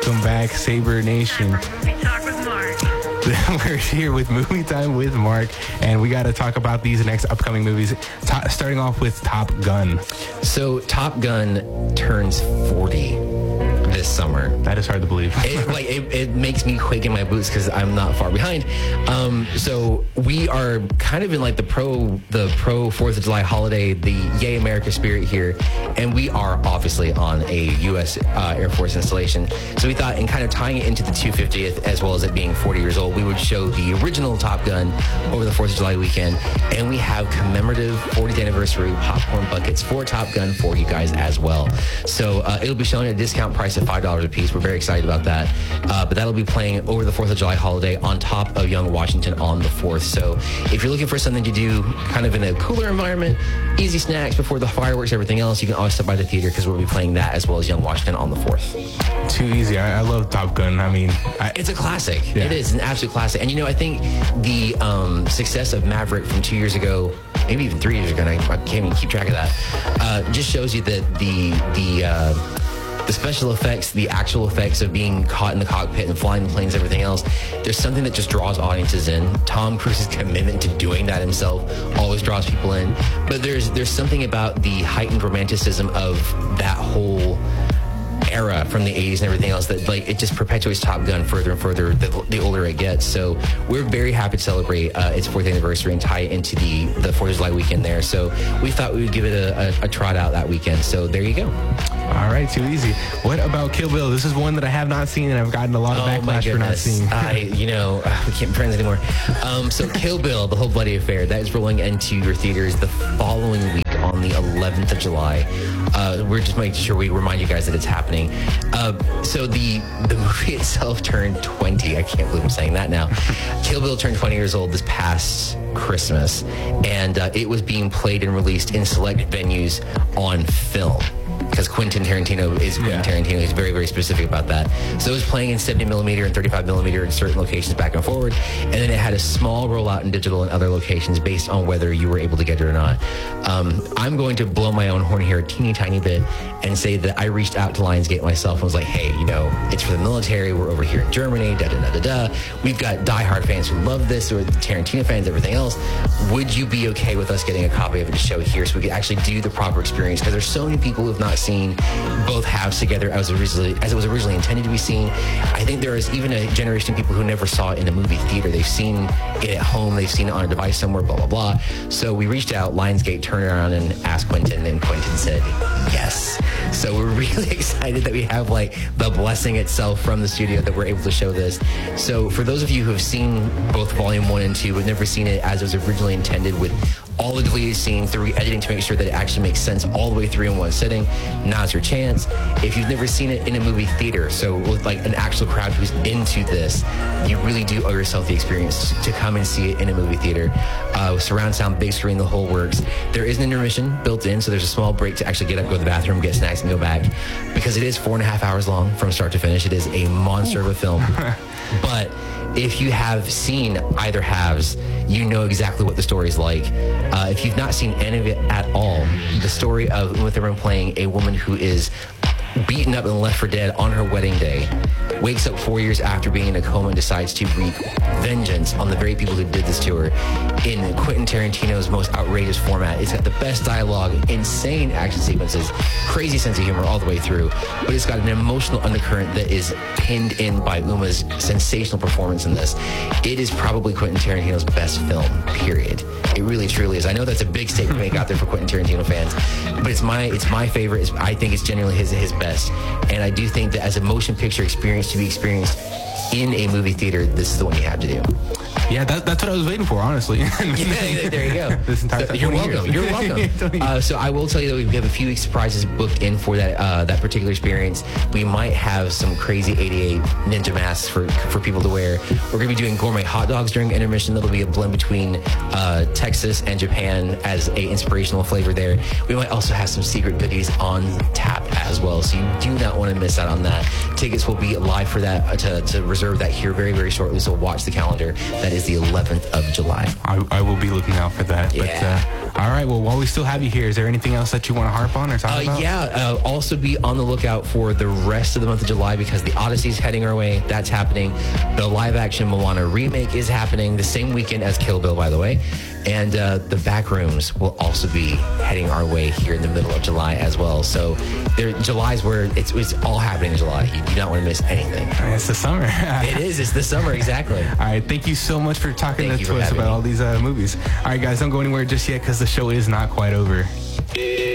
Welcome back, Saber Nation. Movie Talk with Mark. We're here with Movie Time with Mark, and we got to talk about these next upcoming movies. Starting off with Top Gun. So Top Gun turns 40 this summer. That is hard to believe. It makes me quake in my boots because I'm not far behind. So we are kind of in like the pro 4th of July holiday, the Yay America spirit here, and we are obviously on a U.S. Air Force installation. So we thought, in kind of tying it into the 250th as well as it being 40 years old, we would show the original Top Gun over the 4th of July weekend, and we have commemorative 40th anniversary popcorn buckets for Top Gun for you guys as well. So it'll be shown at a discount price of $5 a piece. We're very excited about that. But that'll be playing over the 4th of July holiday on top of Young Washington on the 4th. So if you're looking for something to do kind of in a cooler environment, easy snacks before the fireworks, everything else, you can always stop by the theater because we'll be playing that as well as Young Washington on the 4th. Too easy. I love Top Gun. I mean, it's a classic. Yeah. It is an absolute classic. And you know, I think the success of Maverick from 2 years ago, maybe even 3 years ago, and I can't even keep track of that, just shows you that the special effects, the actual effects of being caught in the cockpit and flying the planes, everything else, there's something that just draws audiences in. Tom Cruise's commitment to doing that himself always draws people in. But there's something about the heightened romanticism of that whole era from the 80s and everything else that like it just perpetuates Top Gun further and further the older it gets. So we're very happy to celebrate its 4th anniversary and tie it into the 4th of July weekend there. So we thought we would give it a trot out that weekend. So there you go. All right, too easy. What about Kill Bill? This is one that I have not seen, and I've gotten a lot of backlash for not seeing. We can't be friends anymore. So Kill Bill, The Whole Bloody Affair, that is rolling into your theaters the following week on the 11th of July. We're just making sure we remind you guys that it's happening. So the movie itself turned 20. I can't believe I'm saying that now. Kill Bill turned 20 years old this past Christmas, and it was being played and released in select venues on film. Because Quentin Tarantino is Quentin Tarantino. He's very, very specific about that. So it was playing in 70mm and 35mm in certain locations back and forward. And then it had a small rollout in digital in other locations based on whether you were able to get it or not. I'm going to blow my own horn here a teeny tiny bit and say that I reached out to Lionsgate myself and was like, hey, it's for the military. We're over here in Germany, da-da-da-da-da. We've got diehard fans who love this, or the Tarantino fans, everything else. Would you be okay with us getting a copy of it to show here so we could actually do the proper experience? Because there's so many people who have not seen both halves together as it was originally intended to be seen. I think there is even a generation of people who never saw it in a movie theater. They've seen it at home. They've seen it on a device somewhere, blah, blah, blah. So we reached out, Lionsgate turned around and asked Quentin, and Quentin said yes. So we're really excited that we have like the blessing itself from the studio that we're able to show this. So for those of you who have seen both Volume 1 and 2 but never seen it as it was originally intended, with all the deleted scenes, the re-editing to make sure that it actually makes sense all the way through in one sitting, now's your chance. If you've never seen it in a movie theater, so with like an actual crowd who's into this, you really do owe yourself the experience to come and see it in a movie theater. Surround sound, big screen, the whole works. There is an intermission built in, so there's a small break to actually get up, go to the bathroom, get snacks, and go back. Because it is 4.5 hours long from start to finish. It is a monster of a film. But if you have seen either halves, you know exactly what the story is like. If you've not seen any of it at all, the story of Uma Thurman playing a woman who is beaten up and left for dead on her wedding day, wakes up 4 years after being in a coma and decides to wreak vengeance on the very people who did this to her in Quentin Tarantino's most outrageous format. It's got the best dialogue, insane action sequences, crazy sense of humor all the way through, but it's got an emotional undercurrent that is pinned in by Uma's sensational performance in this. It is probably Quentin Tarantino's best film, period. It really, truly is. I know that's a big statement to make out there for Quentin Tarantino fans, but it's my favorite. I think it's genuinely his best. And I do think that as a motion picture experience to be experienced in a movie theater, this is the one you have to do. Yeah, that's what I was waiting for, honestly. Yeah, there you go. This entire time. You're welcome. You're welcome. So I will tell you that we have a few surprises booked in for that particular experience. We might have some crazy 88 ninja masks for people to wear. We're going to be doing gourmet hot dogs during intermission. That'll be a blend between Texas and Japan as a inspirational flavor there. We might also have some secret goodies on tap as well, so you do not want to miss out on that. Tickets will be live for that to reserve that here very, very shortly, so watch the calendar. That is the 11th of July. I will be looking out for that. Yeah. All right. Well, while we still have you here, is there anything else that you want to harp on or talk about? Yeah. Also be on the lookout for the rest of the month of July because the Odyssey's heading our way. That's happening. The live-action Moana remake is happening the same weekend as Kill Bill, by the way. And the Backrooms will also be heading our way here in the middle of July as well. So July's where it's all happening in July. You do not want to miss anything. It's the summer. It is. It's the summer. Exactly. All right. Thank you so much for talking to us about all these movies. All right, guys, don't go anywhere just yet because the show is not quite over.